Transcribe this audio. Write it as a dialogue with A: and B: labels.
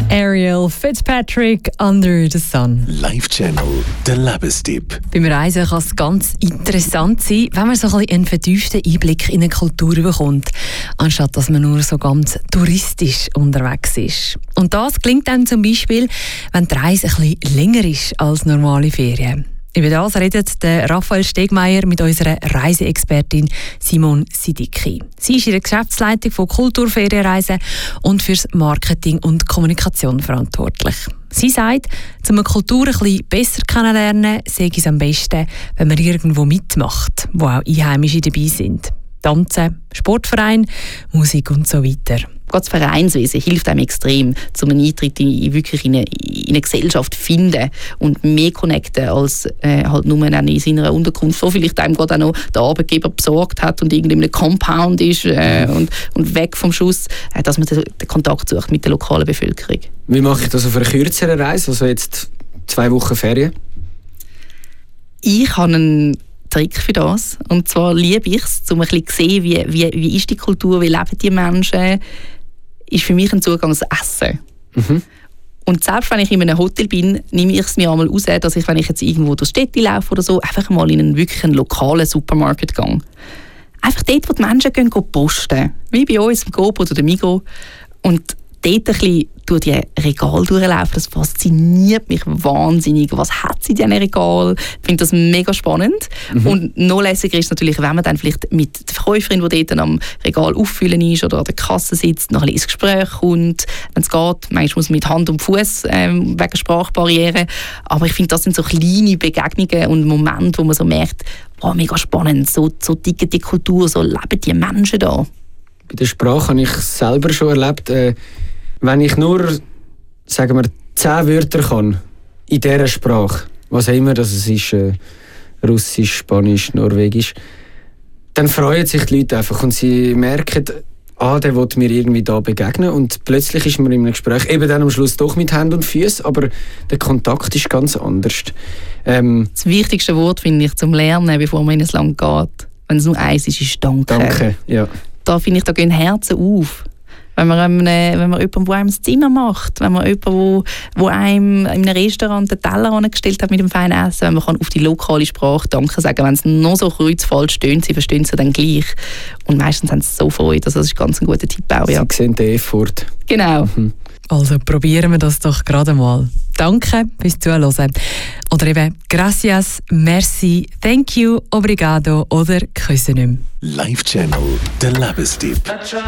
A: Ariel Fitzpatrick, Under the Sun.
B: Live Channel, der Lebenstipp.
A: Beim Reisen kann es ganz interessant sein, wenn man so ein bisschen einen vertieften Einblick in eine Kultur bekommt, anstatt dass man nur so ganz touristisch unterwegs ist. Und das gelingt dann zum Beispiel, wenn die Reise ein bisschen länger ist als normale Ferien. Über das redet der Raphael Stegmeier mit unserer Reiseexpertin Simone Sidicki. Sie ist in der Geschäftsleitung von Kulturferienreisen und fürs Marketing und Kommunikation verantwortlich. Sie sagt, um eine Kultur ein bisschen besser kennenlernen, sei es am besten, wenn man irgendwo mitmacht, wo auch Einheimische dabei sind. Tanzen, Sportverein, Musik und so weiter.
C: Gerade das Vereinswesen hilft einem extrem, um einen Eintritt wirklich in eine Gesellschaft zu finden und mehr connecten, als halt nur in seiner Unterkunft, so vielleicht einem gerade auch noch der Arbeitgeber besorgt hat und irgendwie in einem Compound ist und weg vom Schuss, dass man den Kontakt sucht mit der lokalen Bevölkerung.
D: Wie mache ich das auf einer kürzeren Reise, also jetzt 2 Wochen Ferien?
C: Ich habe einen Trick für das. Und zwar liebe ich es, um ein bisschen zu sehen, wie ist die Kultur, wie leben die Menschen, ist für mich ein Zugang das Essen. Mhm. Und selbst wenn ich in einem Hotel bin, nehme ich es mir einmal raus, dass ich, wenn ich jetzt irgendwo durch die Städte laufe oder so, einfach mal in einen wirklich lokalen Supermarkt gehe. Einfach dort, wo die Menschen gehen posten. Wie bei uns im Coop oder dem Migros. Und dort ein bisschen durch die Regale durchlaufen, das fasziniert mich wahnsinnig. Was hat sie in diesen Regal? Ich finde das mega spannend. Mhm. Und noch lässiger ist natürlich, wenn man dann vielleicht mit der Verkäuferin, die dort am Regal auffüllen ist oder an der Kasse sitzt, noch ein bisschen ins Gespräch kommt, wenn es geht. Manchmal muss man mit Hand und Fuß wegen Sprachbarrieren. Aber ich finde, das sind so kleine Begegnungen und Momente, wo man so merkt, oh, mega spannend, so tickt die Kultur, so leben die Menschen da.
D: Bei der Sprache habe ich selber schon erlebt, wenn ich nur, sagen wir, 10 Wörter kann in dieser Sprache, was auch immer das ist, Russisch, Spanisch, Norwegisch, dann freuen sich die Leute einfach und sie merken, der will mir irgendwie da begegnen und plötzlich ist man in einem Gespräch, eben dann am Schluss doch mit Händen und Füßen, aber der Kontakt ist ganz anders.
C: Das wichtigste Wort, finde ich, zum Lernen, bevor man in ein Land geht, wenn es nur eins ist Danke.
D: Danke, ja.
C: Da finde ich, da gehen Herzen auf. Wenn man jemanden, der einem das Zimmer macht, wenn man jemanden, der einem in einem Restaurant den Teller angestellt hat mit dem feinen Essen, wenn man auf die lokale Sprache Danke sagen kann. Wenn es noch so kreuzfalsch stöhnt, sie verstehen es dann gleich. Und meistens haben sie so Freude. Also das ist ganz ein guter Tipp auch. Ja.
D: Sie sehen den Effort.
C: Genau.
D: Mhm.
A: Also probieren wir das doch gerade mal. Danke fürs Zuhören. Oder eben gracias, merci, thank you, obrigado oder küssen.
B: Live Channel, der Lebenstipp.